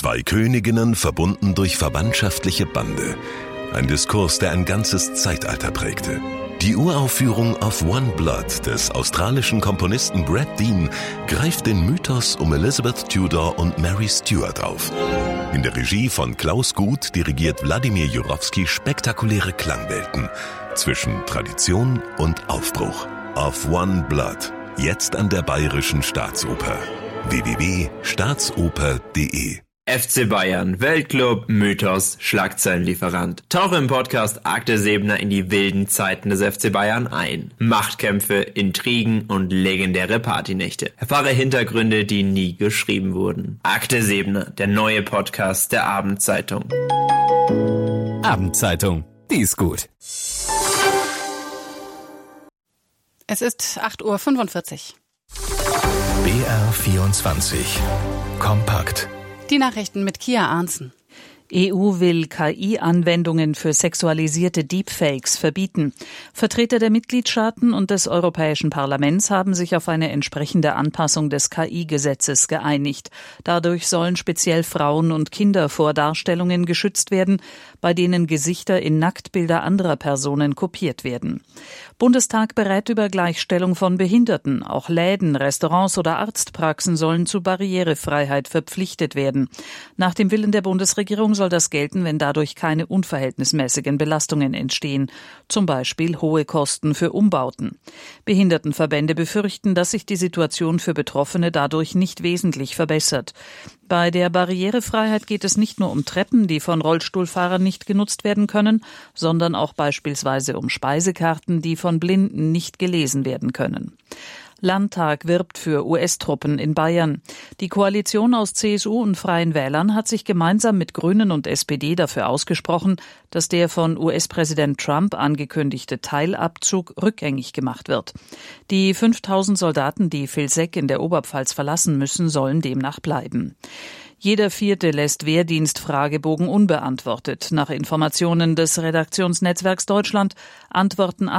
Zwei Königinnen verbunden durch verwandtschaftliche Bande. Ein Diskurs, der ein ganzes Zeitalter prägte. Die Uraufführung of One Blood des australischen Komponisten Brad Dean greift den Mythos um Elizabeth Tudor und Mary Stuart auf. In der Regie von Klaus Guth dirigiert Wladimir Jurowski spektakuläre Klangwelten zwischen Tradition und Aufbruch. Of One Blood, jetzt an der Bayerischen Staatsoper. www.staatsoper.de FC Bayern, Weltclub, Mythos, Schlagzeilenlieferant. Tauche im Podcast Akte Seebner in die wilden Zeiten des FC Bayern ein. Machtkämpfe, Intrigen und legendäre Partynächte. Erfahre Hintergründe, die nie geschrieben wurden. Akte Seebner, der neue Podcast der Abendzeitung. Abendzeitung, die ist gut. Es ist 8:45 Uhr. BR24 Kompakt. Die Nachrichten mit Kia Arntzen. EU will KI-Anwendungen für sexualisierte Deepfakes verbieten. Vertreter der Mitgliedstaaten und des Europäischen Parlaments haben sich auf eine entsprechende Anpassung des KI-Gesetzes geeinigt. Dadurch sollen speziell Frauen und Kinder vor Darstellungen geschützt werden, bei denen Gesichter in Nacktbilder anderer Personen kopiert werden. Bundestag berät über Gleichstellung von Behinderten. Auch Läden, Restaurants oder Arztpraxen sollen zu Barrierefreiheit verpflichtet werden. Nach dem Willen der Bundesregierung soll das gelten, wenn dadurch keine unverhältnismäßigen Belastungen entstehen, zum Beispiel hohe Kosten für Umbauten. Behindertenverbände befürchten, dass sich die Situation für Betroffene dadurch nicht wesentlich verbessert. Bei der Barrierefreiheit geht es nicht nur um Treppen, die von Rollstuhlfahrern nicht genutzt werden können, sondern auch beispielsweise um Speisekarten, die von Blinden nicht gelesen werden können. Landtag wirbt für US-Truppen in Bayern. Die Koalition aus CSU und Freien Wählern hat sich gemeinsam mit Grünen und SPD dafür ausgesprochen, dass der von US-Präsident Trump angekündigte Teilabzug rückgängig gemacht wird. Die 5.000 Soldaten, die Vilseck in der Oberpfalz verlassen müssen, sollen demnach bleiben. Jeder Vierte lässt Wehrdienstfragebogen unbeantwortet. Nach Informationen des Redaktionsnetzwerks Deutschland antworten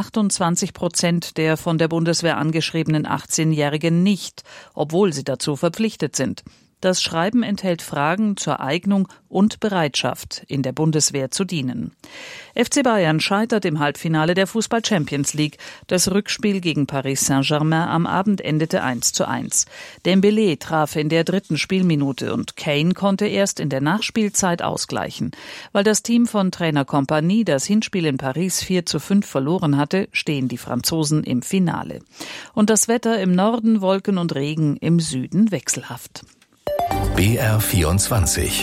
28% der von der Bundeswehr angeschriebenen 18-Jährigen nicht, obwohl sie dazu verpflichtet sind. Das Schreiben enthält Fragen zur Eignung und Bereitschaft, in der Bundeswehr zu dienen. FC Bayern scheitert im Halbfinale der Fußball-Champions League. Das Rückspiel gegen Paris Saint-Germain am Abend endete 1:1. Dembélé traf in der 3. Spielminute und Kane konnte erst in der Nachspielzeit ausgleichen. Weil das Team von Trainer Kompany das Hinspiel in Paris 4:5 verloren hatte, stehen die Franzosen im Finale. Und das Wetter im Norden Wolken und Regen, im Süden wechselhaft. BR24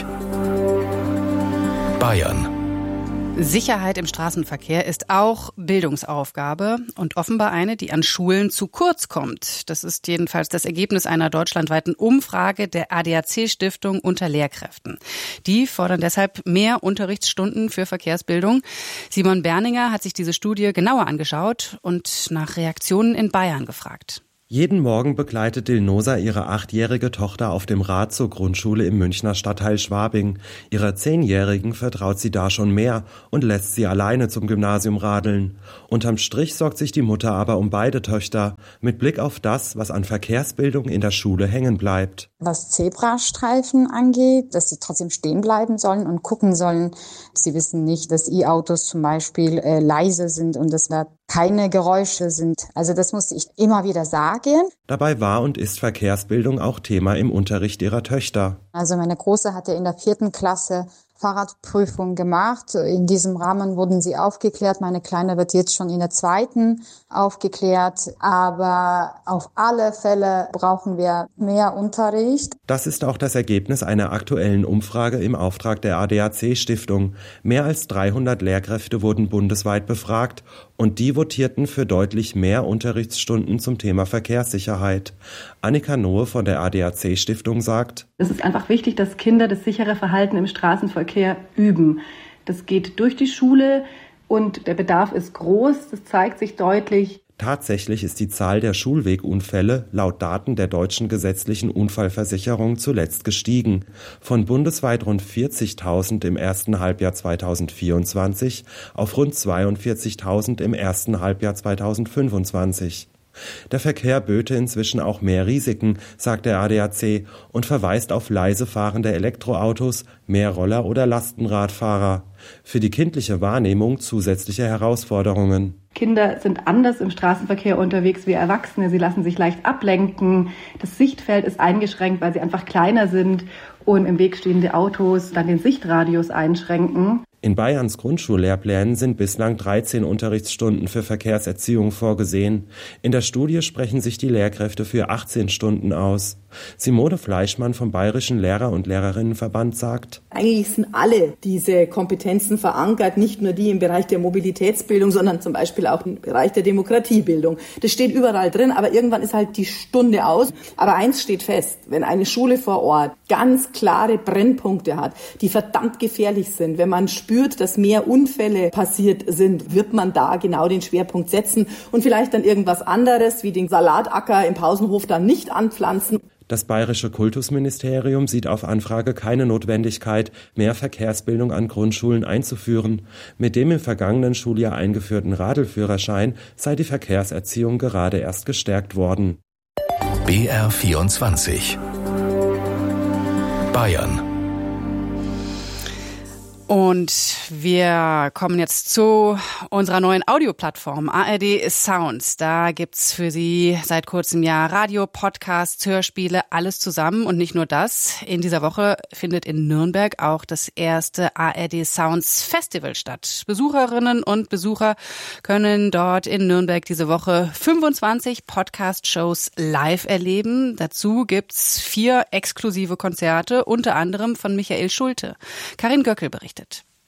Bayern. Sicherheit im Straßenverkehr ist auch Bildungsaufgabe und offenbar eine, die an Schulen zu kurz kommt. Das ist jedenfalls das Ergebnis einer deutschlandweiten Umfrage der ADAC-Stiftung unter Lehrkräften. Die fordern deshalb mehr Unterrichtsstunden für Verkehrsbildung. Simon Berninger hat sich diese Studie genauer angeschaut und nach Reaktionen in Bayern gefragt. Jeden Morgen begleitet Dilnosa ihre 8-jährige Tochter auf dem Rad zur Grundschule im Münchner Stadtteil Schwabing. Ihrer 10-Jährigen vertraut sie da schon mehr und lässt sie alleine zum Gymnasium radeln. Unterm Strich sorgt sich die Mutter aber um beide Töchter, mit Blick auf das, was an Verkehrsbildung in der Schule hängen bleibt. Was Zebrastreifen angeht, dass sie trotzdem stehen bleiben sollen und gucken sollen. Sie wissen nicht, dass E-Autos zum Beispiel leise sind und dass da keine Geräusche sind. Also das musste ich immer wieder sagen. Dabei war und ist Verkehrsbildung auch Thema im Unterricht ihrer Töchter. Also meine Große hatte in der 4. Klasse Fahrradprüfung gemacht. In diesem Rahmen wurden sie aufgeklärt. Meine Kleine wird jetzt schon in der 2. aufgeklärt. Aber auf alle Fälle brauchen wir mehr Unterricht. Das ist auch das Ergebnis einer aktuellen Umfrage im Auftrag der ADAC-Stiftung. Mehr als 300 Lehrkräfte wurden bundesweit befragt und die votierten für deutlich mehr Unterrichtsstunden zum Thema Verkehrssicherheit. Annika Nohe von der ADAC-Stiftung sagt: Es ist einfach wichtig, dass Kinder das sichere Verhalten im Straßenverkehr üben. Das geht durch die Schule und der Bedarf ist groß, das zeigt sich deutlich. Tatsächlich ist die Zahl der Schulwegunfälle laut Daten der Deutschen Gesetzlichen Unfallversicherung zuletzt gestiegen. Von bundesweit rund 40.000 im ersten Halbjahr 2024 auf rund 42.000 im ersten Halbjahr 2025. Der Verkehr böte inzwischen auch mehr Risiken, sagt der ADAC und verweist auf leise fahrende Elektroautos, mehr Roller- oder Lastenradfahrer. Für die kindliche Wahrnehmung zusätzliche Herausforderungen. Kinder sind anders im Straßenverkehr unterwegs wie Erwachsene. Sie lassen sich leicht ablenken. Das Sichtfeld ist eingeschränkt, weil sie einfach kleiner sind und im Weg stehende Autos dann den Sichtradius einschränken. In Bayerns Grundschullehrplänen sind bislang 13 Unterrichtsstunden für Verkehrserziehung vorgesehen. In der Studie sprechen sich die Lehrkräfte für 18 Stunden aus. Simone Fleischmann vom Bayerischen Lehrer- und Lehrerinnenverband sagt: Eigentlich sind alle diese Kompetenzen verankert, nicht nur die im Bereich der Mobilitätsbildung, sondern zum Beispiel auch im Bereich der Demokratiebildung. Das steht überall drin, aber irgendwann ist halt die Stunde aus. Aber eins steht fest: Wenn eine Schule vor Ort ganz klare Brennpunkte hat, die verdammt gefährlich sind, wenn man spürt, dass mehr Unfälle passiert sind, wird man da genau den Schwerpunkt setzen und vielleicht dann irgendwas anderes wie den Salatacker im Pausenhof dann nicht anpflanzen. Das Bayerische Kultusministerium sieht auf Anfrage keine Notwendigkeit, mehr Verkehrsbildung an Grundschulen einzuführen. Mit dem im vergangenen Schuljahr eingeführten Radelführerschein sei die Verkehrserziehung gerade erst gestärkt worden. BR24 Bayern. Und wir kommen jetzt zu unserer neuen Audioplattform ARD Sounds. Da gibt's für Sie seit kurzem Jahr Radio, Podcasts, Hörspiele, alles zusammen. Und nicht nur das. In dieser Woche findet in Nürnberg auch das erste ARD Sounds Festival statt. Besucherinnen und Besucher können dort in Nürnberg diese Woche 25 Podcast-Shows live erleben. Dazu gibt's 4 exklusive Konzerte, unter anderem von Michael Schulte. Karin Göckel berichtet.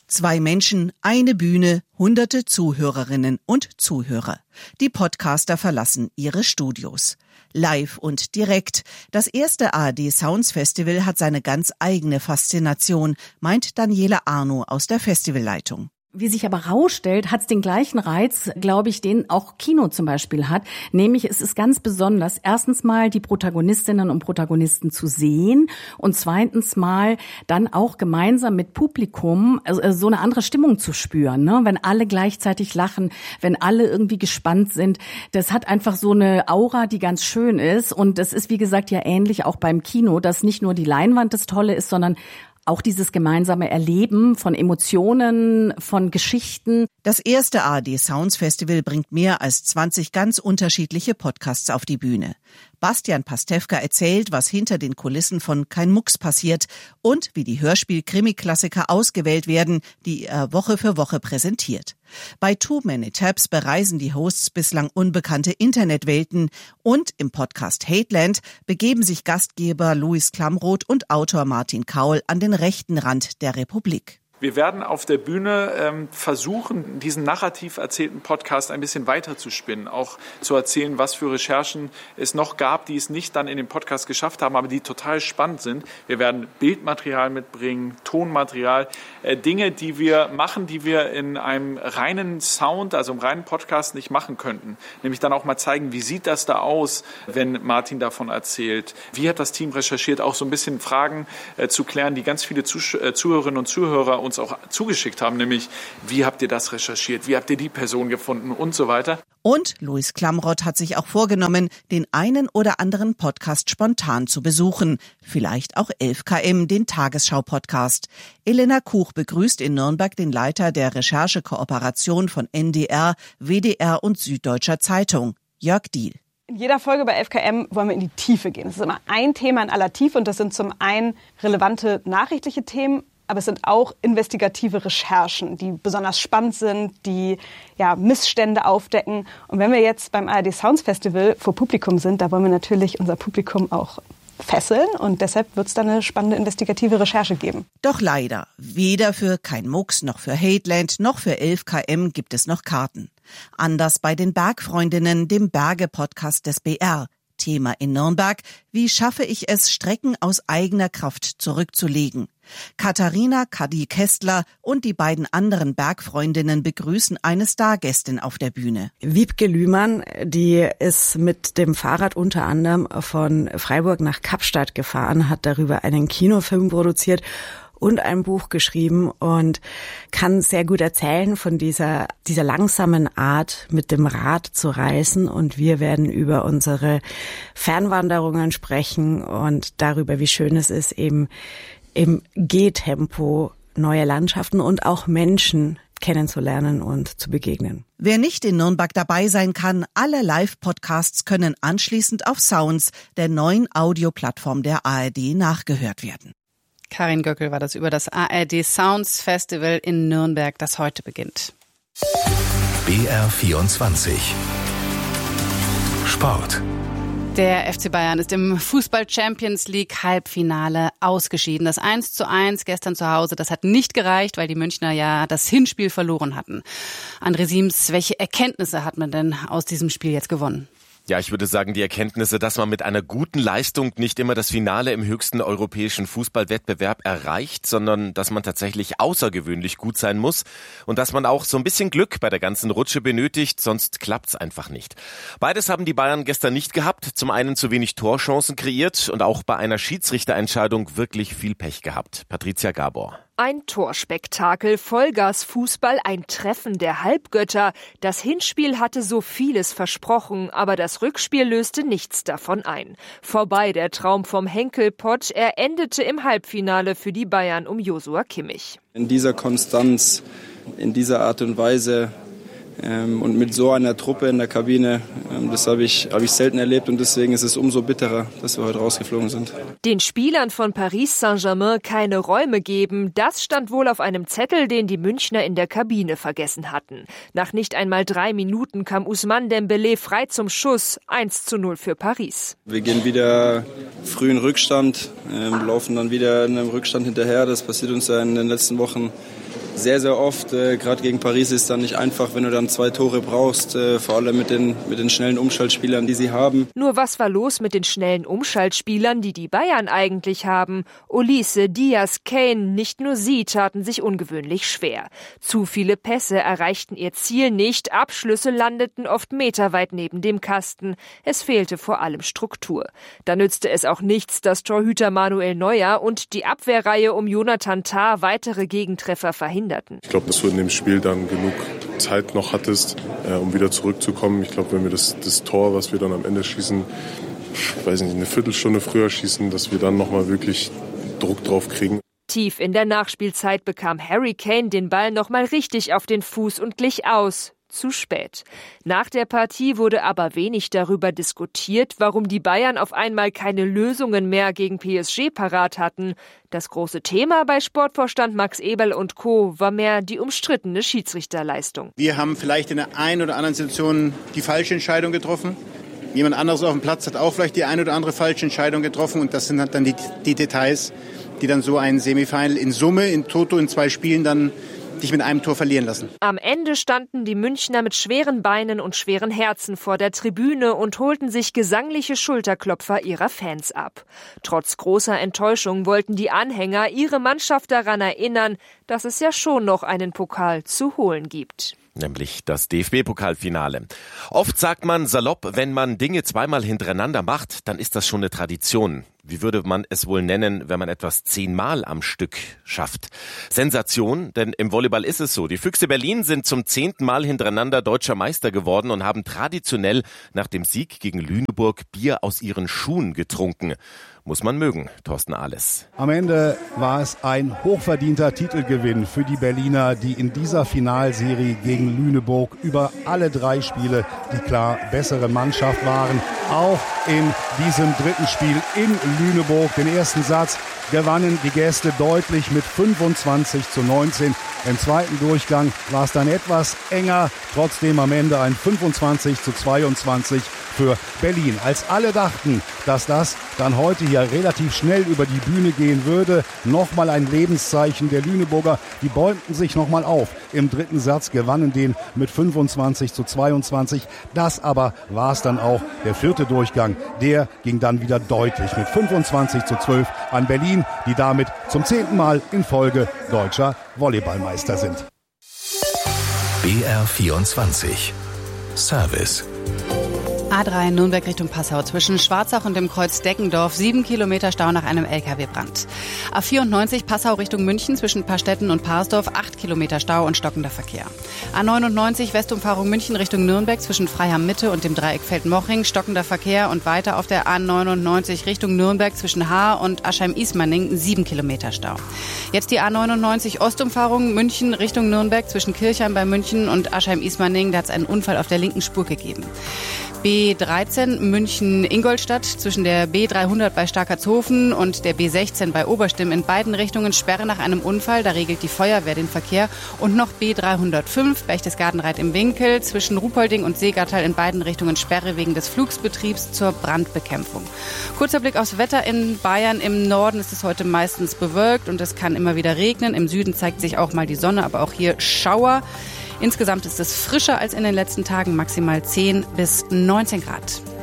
2 Menschen, eine Bühne, hunderte Zuhörerinnen und Zuhörer. Die Podcaster verlassen ihre Studios. Live und direkt. Das erste ARD Sounds Festival hat seine ganz eigene Faszination, meint Daniela Arno aus der Festivalleitung. Wie sich aber rausstellt, hat es den gleichen Reiz, glaube ich, den auch Kino zum Beispiel hat. Nämlich es ist ganz besonders, erstens mal die Protagonistinnen und Protagonisten zu sehen und zweitens mal dann auch gemeinsam mit Publikum so eine andere Stimmung zu spüren, ne? Wenn alle gleichzeitig lachen, wenn alle irgendwie gespannt sind. Das hat einfach so eine Aura, die ganz schön ist. Und das ist, wie gesagt, ja ähnlich auch beim Kino, dass nicht nur die Leinwand das Tolle ist, sondern auch dieses gemeinsame Erleben von Emotionen, von Geschichten. Das erste ARD Sounds Festival bringt mehr als 20 ganz unterschiedliche Podcasts auf die Bühne. Bastian Pastewka erzählt, was hinter den Kulissen von Kein Mucks passiert und wie die Hörspiel-Krimi-Klassiker ausgewählt werden, die er Woche für Woche präsentiert. Bei Too Many Tabs bereisen die Hosts bislang unbekannte Internetwelten und im Podcast Hateland begeben sich Gastgeber Louis Klamroth und Autor Martin Kaul an den rechten Rand der Republik. Wir werden auf der Bühne versuchen, diesen narrativ erzählten Podcast ein bisschen weiter zu spinnen, auch zu erzählen, was für Recherchen es noch gab, die es nicht dann in den Podcast geschafft haben, aber die total spannend sind. Wir werden Bildmaterial mitbringen, Tonmaterial, Dinge, die wir machen, die wir in einem reinen Sound, also im reinen Podcast nicht machen könnten. Nämlich dann auch mal zeigen, wie sieht das da aus, wenn Martin davon erzählt. Wie hat das Team recherchiert? Auch so ein bisschen Fragen zu klären, die ganz viele Zuhörerinnen und Zuhörer uns auch zugeschickt haben, nämlich wie habt ihr das recherchiert, wie habt ihr die Person gefunden und so weiter. Und Louis Klamroth hat sich auch vorgenommen, den einen oder anderen Podcast spontan zu besuchen. Vielleicht auch 11KM, den Tagesschau-Podcast. Elena Kuch begrüßt in Nürnberg den Leiter der Recherchekooperation von NDR, WDR und Süddeutscher Zeitung, Jörg Diehl. In jeder Folge bei 11KM wollen wir in die Tiefe gehen. Es ist immer ein Thema in aller Tiefe und das sind zum einen relevante nachrichtliche Themen, aber es sind auch investigative Recherchen, die besonders spannend sind, die Missstände aufdecken. Und wenn wir jetzt beim ARD Sounds Festival vor Publikum sind, da wollen wir natürlich unser Publikum auch fesseln und deshalb wird es da eine spannende investigative Recherche geben. Doch leider, weder für Kein Mucks noch für Hateland noch für 11KM gibt es noch Karten. Anders bei den Bergfreundinnen, dem Berge-Podcast des BR. Thema in Nürnberg: Wie schaffe ich es, Strecken aus eigener Kraft zurückzulegen? Katharina Kadi-Kästler und die beiden anderen Bergfreundinnen begrüßen eine Stargästin auf der Bühne. Wiebke Lühmann, die ist mit dem Fahrrad unter anderem von Freiburg nach Kapstadt gefahren, hat darüber einen Kinofilm produziert und ein Buch geschrieben und kann sehr gut erzählen von dieser langsamen Art, mit dem Rad zu reisen. Und wir werden über unsere Fernwanderungen sprechen und darüber, wie schön es ist, eben im Gehtempo neue Landschaften und auch Menschen kennenzulernen und zu begegnen. Wer nicht in Nürnberg dabei sein kann, alle Live-Podcasts können anschließend auf Sounds, der neuen Audioplattform der ARD, nachgehört werden. Karin Göckel war das über das ARD Sounds Festival in Nürnberg, das heute beginnt. BR24 Sport. Der FC Bayern ist im Fußball-Champions-League-Halbfinale ausgeschieden. Das 1:1 gestern zu Hause, das hat nicht gereicht, weil die Münchner ja das Hinspiel verloren hatten. André Siems, welche Erkenntnisse hat man denn aus diesem Spiel jetzt gewonnen? Ja, ich würde sagen, die Erkenntnisse, dass man mit einer guten Leistung nicht immer das Finale im höchsten europäischen Fußballwettbewerb erreicht, sondern dass man tatsächlich außergewöhnlich gut sein muss und dass man auch so ein bisschen Glück bei der ganzen Rutsche benötigt, sonst klappt's einfach nicht. Beides haben die Bayern gestern nicht gehabt. Zum einen zu wenig Torchancen kreiert und auch bei einer Schiedsrichterentscheidung wirklich viel Pech gehabt. Patricia Gabor. Ein Torspektakel, Vollgas-Fußball, ein Treffen der Halbgötter. Das Hinspiel hatte so vieles versprochen, aber das Rückspiel löste nichts davon ein. Vorbei der Traum vom Henkelpott, er endete im Halbfinale für die Bayern um Joshua Kimmich. In dieser Konstanz, in dieser Art und Weise und mit so einer Truppe in der Kabine, das habe ich selten erlebt und deswegen ist es umso bitterer, dass wir heute rausgeflogen sind. Den Spielern von Paris Saint-Germain keine Räume geben, das stand wohl auf einem Zettel, den die Münchner in der Kabine vergessen hatten. Nach nicht einmal 3 Minuten kam Ousmane Dembélé frei zum Schuss, 1:0 für Paris. Wir gehen wieder früh in Rückstand, laufen dann wieder in einem Rückstand hinterher. Das passiert uns ja in den letzten Wochen sehr, sehr oft. Gerade gegen Paris ist es dann nicht einfach, wenn du dann 2 Tore brauchst, vor allem mit den schnellen Umschaltspielern, die sie haben. Nur was war los mit den schnellen Umschaltspielern, die Bayern eigentlich haben? Olise, Diaz, Kane, nicht nur sie taten sich ungewöhnlich schwer. Zu viele Pässe erreichten ihr Ziel nicht, Abschlüsse landeten oft meterweit neben dem Kasten. Es fehlte vor allem Struktur. Da nützte es auch nichts, dass Torhüter Manuel Neuer und die Abwehrreihe um Jonathan Tah weitere Gegentreffer verhinderten. Ich glaube, dass du in dem Spiel dann genug Zeit noch hattest, um wieder zurückzukommen. Ich glaube, wenn wir das Tor, was wir dann am Ende schießen, eine Viertelstunde früher schießen, dass wir dann nochmal wirklich Druck drauf kriegen. Tief in der Nachspielzeit bekam Harry Kane den Ball nochmal richtig auf den Fuß und glich aus. Zu spät. Nach der Partie wurde aber wenig darüber diskutiert, warum die Bayern auf einmal keine Lösungen mehr gegen PSG parat hatten. Das große Thema bei Sportvorstand Max Eberl und Co. war mehr die umstrittene Schiedsrichterleistung. Wir haben vielleicht in der einen oder anderen Situation die falsche Entscheidung getroffen. Jemand anderes auf dem Platz hat auch vielleicht die eine oder andere falsche Entscheidung getroffen. Und das sind halt dann die Details, die dann so ein Semifinal in Summe, in Toto, in 2 Spielen dann dich mit einem Tor verlieren lassen. Am Ende standen die Münchner mit schweren Beinen und schweren Herzen vor der Tribüne und holten sich gesangliche Schulterklopfer ihrer Fans ab. Trotz großer Enttäuschung wollten die Anhänger ihre Mannschaft daran erinnern, dass es ja schon noch einen Pokal zu holen gibt. Nämlich das DFB-Pokalfinale. Oft sagt man salopp, wenn man Dinge zweimal hintereinander macht, dann ist das schon eine Tradition. Wie würde man es wohl nennen, wenn man etwas 10-mal am Stück schafft? Sensation, denn im Volleyball ist es so. Die Füchse Berlin sind zum 10. Mal hintereinander deutscher Meister geworden und haben traditionell nach dem Sieg gegen Lüneburg Bier aus ihren Schuhen getrunken. Muss man mögen, Thorsten Ahles. Am Ende war es ein hochverdienter Titelgewinn für die Berliner, die in dieser Finalserie gegen Lüneburg über alle 3 Spiele die klar bessere Mannschaft waren. Auch in diesem 3. Spiel in Lüneburg, den ersten Satz, gewannen die Gäste deutlich mit 25:19. Im zweiten Durchgang war es dann etwas enger, trotzdem am Ende ein 25:22 für Berlin. Als alle dachten, dass das dann heute hier relativ schnell über die Bühne gehen würde, nochmal ein Lebenszeichen der Lüneburger. Die bäumten sich nochmal auf. Im 3. Satz gewannen den mit 25:22. Das aber war es dann auch. Der 4. Durchgang, der ging dann wieder deutlich mit 25:12 an Berlin, die damit zum 10. Mal in Folge deutscher Volleyballmeister sind. BR24 Service. A3 Nürnberg Richtung Passau zwischen Schwarzach und dem Kreuz Deckendorf 7 Kilometer Stau nach einem LKW-Brand. A94 Passau Richtung München zwischen Paarstetten und Parsdorf 8 Kilometer Stau und stockender Verkehr. A99 Westumfahrung München Richtung Nürnberg zwischen Freiham Mitte und dem Dreieck Feldmoching stockender Verkehr und weiter auf der A99 Richtung Nürnberg zwischen Haar und Aschheim-Ismaning 7 Kilometer Stau. Jetzt die A99 Ostumfahrung München Richtung Nürnberg zwischen Kirchheim bei München und Aschheim-Ismaning. Da hat es einen Unfall auf der linken Spur gegeben. B13 München-Ingolstadt zwischen der B300 bei Starkertshofen und der B16 bei Oberstimm in beiden Richtungen Sperre nach einem Unfall. Da regelt die Feuerwehr den Verkehr. Und noch B305 Berchtesgadenreit im Winkel zwischen Ruhpolding und Seegattal in beiden Richtungen Sperre wegen des Flugsbetriebs zur Brandbekämpfung. Kurzer Blick aufs Wetter in Bayern. Im Norden ist es heute meistens bewölkt und es kann immer wieder regnen. Im Süden zeigt sich auch mal die Sonne, aber auch hier Schauer. Insgesamt ist es frischer als in den letzten Tagen, maximal 10 bis 19 Grad.